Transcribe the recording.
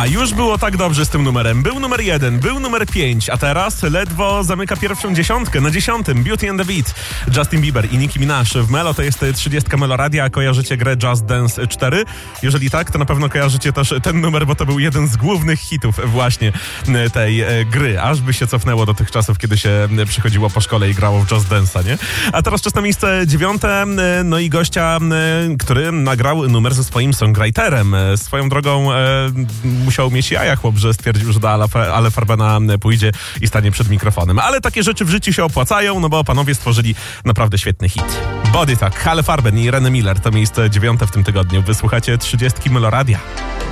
A już było tak dobrze z tym numerem. Był numer 1, był numer 5, a teraz ledwo zamyka pierwszą dziesiątkę. Na 10 Beauty and the Beat, Justin Bieber i Nicki Minaj w Melo. To jest 30 Melo Radia. Kojarzycie grę Just Dance 4? Jeżeli tak, to na pewno kojarzycie też ten numer, bo to był jeden z głównych hitów właśnie tej gry. Aż by się cofnęło do tych czasów, kiedy się przychodziło po szkole i grało w Just Dance'a, nie? A teraz czas na miejsce 9. No i gościa, który nagrał numer ze swoim songwriterem. Swoją drogą musiał mieć jaja chłop, że stwierdził, że do Ale Farbena pójdzie i stanie przed mikrofonem. Ale takie rzeczy w życiu się opłacają, no bo panowie stworzyli naprawdę świetny hit. Body Talk, Ale Farben i René Miller to miejsce 9 w tym tygodniu. Wysłuchacie 30 Melo Radia.